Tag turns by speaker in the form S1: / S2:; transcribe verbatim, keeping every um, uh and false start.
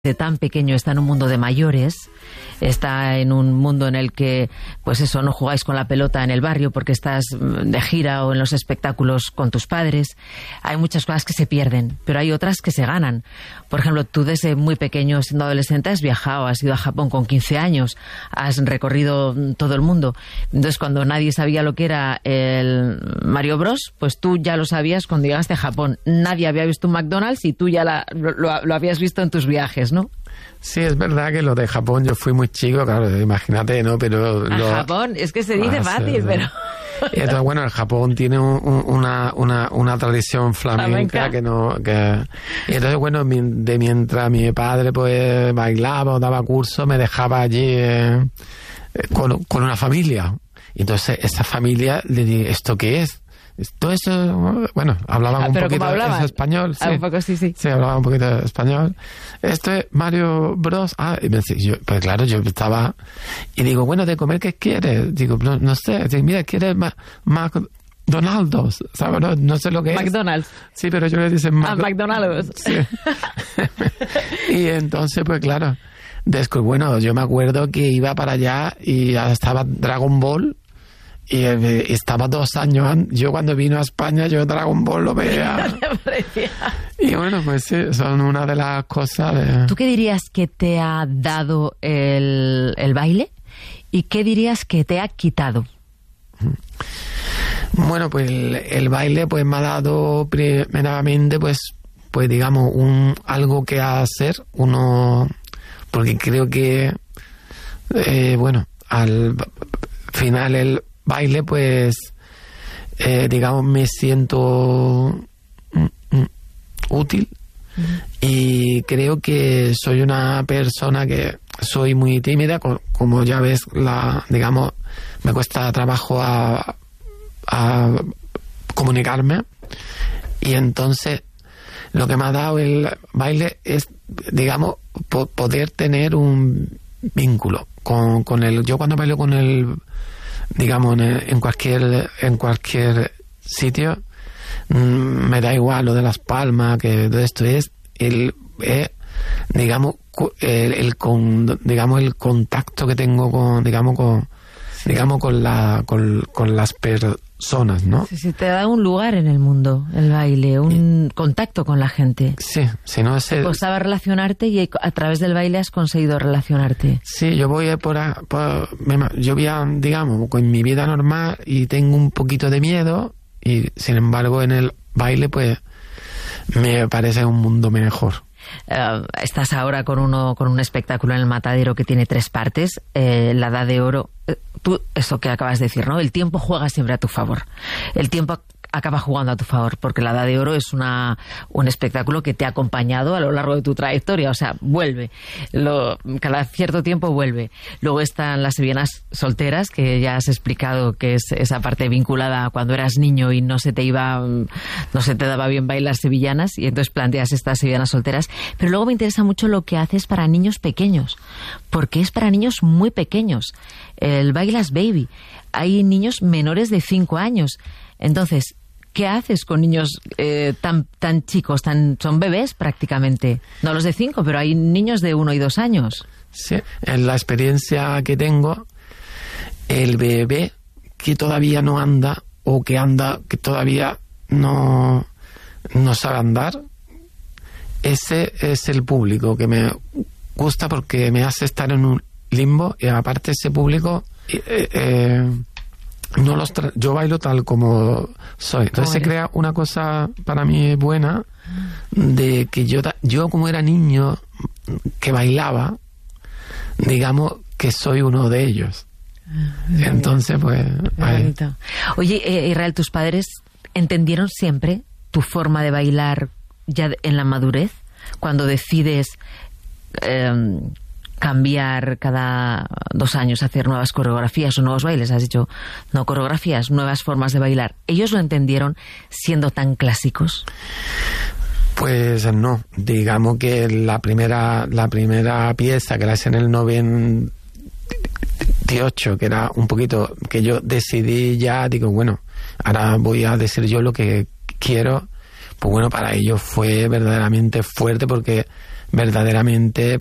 S1: de tan pequeño está en un mundo de mayores, está en un mundo en el que, pues eso, no jugáis con la pelota en el barrio porque estás de gira o en los espectáculos con tus padres. Hay muchas cosas que se pierden, pero hay otras que se ganan. Por ejemplo, tú desde muy pequeño, siendo adolescente, has viajado, has ido a Japón con quince años, has recorrido todo el mundo. Entonces, cuando nadie sabía lo que era el Mario Bros, pues tú ya lo sabías cuando llegaste a Japón. Nadie había visto un McDonald's y tú ya la, lo, lo habías visto en tus viajes, ¿no?
S2: Sí, es verdad que lo de Japón, yo fui muy chico, claro, imagínate, ¿no? Pero
S1: a
S2: lo,
S1: Japón, es que se dice
S2: ah,
S1: fácil,
S2: sí,
S1: pero...
S2: Y entonces, bueno, el Japón tiene un, un, una, una, una tradición flamenca, flamenca. que no... Que, y entonces, bueno, de mientras mi padre pues bailaba o daba cursos, me dejaba allí eh, con, con una familia. Y entonces, esa familia, le dije, ¿esto qué es? Todo eso, bueno, hablaban ah, un poquito de español. Sí.
S1: Ah, un poco, sí, sí.
S2: Sí, hablaban un poquito de español. Esto es Mario Bros. Ah, y me decía, yo, pues claro, yo estaba... Y digo, bueno, ¿de comer qué quieres? Digo, no, no sé. Digo, mira, ¿quieres más... McDonald's? ¿Sabes? No, no sé lo que es.
S1: McDonald's.
S2: Sí, pero yo le dicen...
S1: Ah, McDonald's.
S2: Sí. Y entonces, pues claro, después, bueno, yo me acuerdo que iba para allá y estaba Dragon Ball. Y estaba dos años, yo cuando vino a España, yo Dragon Ball lo veía. Y bueno, pues sí, son una de las cosas de...
S1: ¿Tú qué dirías que te ha dado el, el baile? ¿Y qué dirías que te ha quitado?
S2: Bueno, pues el, el baile pues me ha dado primeramente, pues, pues digamos, un algo que hacer, uno... Porque creo que, eh, bueno, al final el baile, pues, eh, digamos, me siento mm, mm, útil. Uh-huh. Y creo que soy una persona que soy muy tímida, como ya ves, la, digamos, me cuesta trabajo a, a comunicarme. Y entonces, lo que me ha dado el baile es, digamos, po- poder tener un vínculo con, con el... Yo cuando bailo con el... digamos, en cualquier en cualquier sitio, me da igual lo de las palmas, que todo esto es el eh, digamos el, el con digamos el contacto que tengo con digamos con digamos con la con, con las personas, ¿no?
S1: Sí, sí, te da un lugar en el mundo el baile, un y, contacto con la gente.
S2: Sí, si no es el...
S1: Pues sabes relacionarte y a través del baile has conseguido relacionarte.
S2: Sí, yo voy por, a, por yo voy a, digamos, con mi vida normal y tengo un poquito de miedo y sin embargo en el baile pues me parece un mundo mejor.
S1: Uh, estás ahora con uno con un espectáculo en el Matadero que tiene tres partes, eh, la Edad de Oro. Eh, tú, eso que acabas de decir, ¿no? El tiempo juega siempre a tu favor. El tiempo acaba jugando a tu favor, porque la Edad de Oro es una un espectáculo que te ha acompañado a lo largo de tu trayectoria, o sea, vuelve. Lo, cada cierto tiempo vuelve. Luego están las sevillanas solteras, que ya has explicado que es esa parte vinculada a cuando eras niño y no se te iba, no se te daba bien bailar sevillanas, y entonces planteas estas sevillanas solteras. Pero luego me interesa mucho lo que haces para niños pequeños, porque es para niños muy pequeños. El Bailas Baby. Hay niños menores de cinco años. Entonces, ¿qué haces con niños eh, tan tan chicos? Tan, son bebés prácticamente. No los de cinco, pero hay niños de uno y dos años.
S2: Sí, en la experiencia que tengo, el bebé que todavía no anda o que anda, que todavía no, no sabe andar, ese es el público que me gusta porque me hace estar en un limbo y aparte ese público... Eh, eh, no los tra- yo bailo tal como soy, entonces se crea una cosa para mí buena de que yo yo como era niño que bailaba, digamos que soy uno de ellos. Entonces pues ahí.
S1: Oye, eh, Israel, ¿tus padres entendieron siempre tu forma de bailar ya en la madurez cuando decides eh, cambiar cada dos años, hacer nuevas coreografías o nuevos bailes? Has dicho, no coreografías, nuevas formas de bailar. ¿Ellos lo entendieron siendo tan clásicos?
S2: Pues no, digamos que la primera la primera pieza que la hice en el noventa y ocho, que era un poquito, que yo decidí ya, digo, bueno, ahora voy a decir yo lo que quiero, pues bueno, para ellos fue verdaderamente fuerte porque verdaderamente